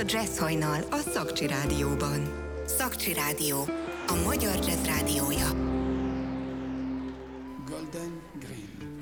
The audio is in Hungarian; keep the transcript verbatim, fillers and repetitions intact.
a Jazz Hajnal a Szakcsi Rádióban. Szakcsi Rádió, a magyar jazz rádiója. Golden Grill.